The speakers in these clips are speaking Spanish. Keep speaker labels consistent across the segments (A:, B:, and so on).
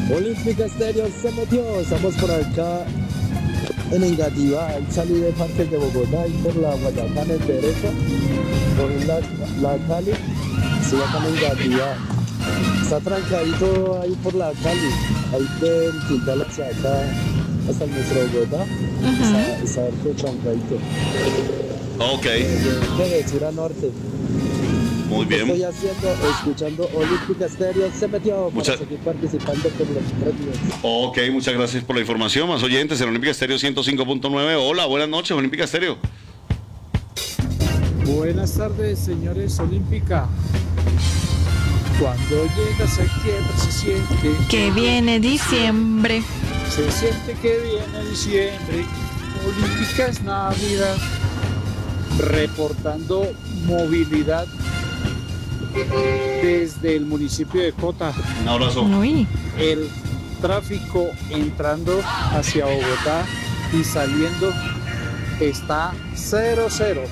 A: Olímpica Estéreo se metió. Estamos por acá en Engativá. Salí de Parques de Bogotá y por la Guayacán en derecha. Por la Cali. Estoy acá en Engativá. Está trancadito ahí por la Cali. Ahí del Quintal hacia acá, hasta el metro de Bogotá. Está harto trancadito.
B: Ok.
A: De sur a norte.
B: Muy bien.
A: Estoy escuchando Olímpica Estéreo se metió para seguir participando con los premios.
B: Ok, muchas gracias por la información. Más oyentes en Olímpica Estéreo 105.9. Hola, buenas noches, Olímpica Estéreo.
C: Buenas tardes, señores Olímpica. Cuando llega septiembre se siente
D: que viene diciembre.
C: Se siente que viene diciembre. Olímpica es Navidad. Reportando movilidad desde el municipio de Cota.
B: Un abrazo.
D: Uy.
C: El tráfico entrando hacia Bogotá y saliendo está 0-0.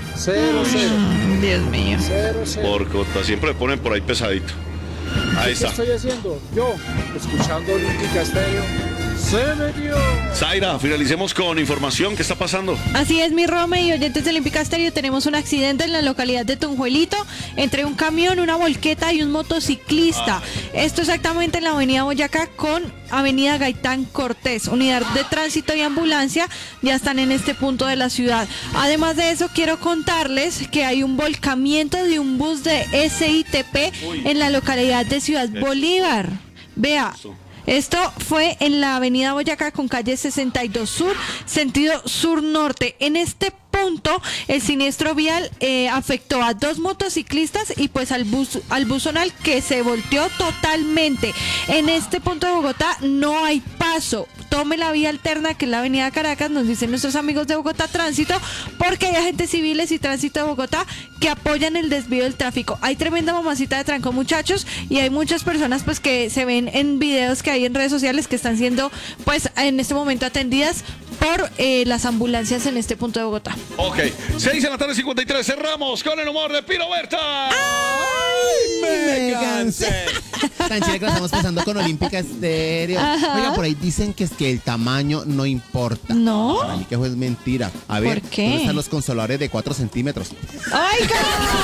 D: Dios mío.
C: 0-0.
B: Por Cota, siempre ponen por ahí pesadito. Ahí está.
C: ¿Qué estoy haciendo? Yo, escuchando Olímpica Estéreo. Se metió.
B: Zaira, finalicemos con información. ¿Qué está pasando?
D: Así es, mi Rome y oyentes de Olímpica Estéreo. Tenemos un accidente en la localidad de Tunjuelito entre un camión, una volqueta y un motociclista. Esto exactamente en la avenida Boyacá con avenida Gaitán Cortés. Unidad de tránsito y ambulancia ya están en este punto de la ciudad. Además de eso, quiero contarles que hay un volcamiento de un bus de SITP en la localidad de Ciudad Bolívar. Vea. Esto fue en la avenida Boyacá con calle 62 Sur, sentido sur-norte. En este punto, el siniestro vial afectó a 2 motociclistas y pues al bus zonal que se volteó totalmente. En este punto de Bogotá no hay paso. Tome la vía alterna, que es la avenida Caracas, nos dicen nuestros amigos de Bogotá Tránsito, porque hay agentes civiles y tránsito de Bogotá que apoyan el desvío del tráfico. Hay tremenda mamacita de trancón, muchachos, y hay muchas personas pues que se ven en videos que hay en redes sociales que están siendo pues en este momento atendidas por las ambulancias en este punto de Bogotá.
B: Ok, 6:53, cerramos con el humor de Pino Berta.
E: ¡Ay, me cansé! Tan chévere que lo estamos pasando con Olímpica Estéreo. Oiga, por ahí dicen que es que el tamaño no importa.
D: ¿No?
E: Para mí que eso es mentira. A ver,
D: ¿por qué?
E: ¿dónde están los consoladores de 4 centímetros?
D: ¡Oiga!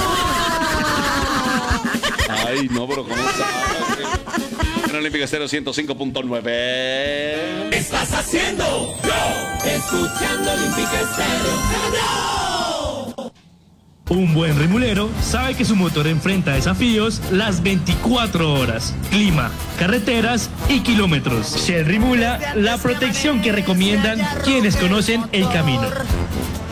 B: Ay, no, pero ¿cómo está? En Olímpica Estéreo 105.9.
F: ¿Estás haciendo? Yo, escuchando Olímpica Estéreo.
G: Un buen rimulero sabe que su motor enfrenta desafíos las 24 horas. Clima, carreteras y kilómetros. Shell Rimula, la protección que recomiendan quienes conocen el camino.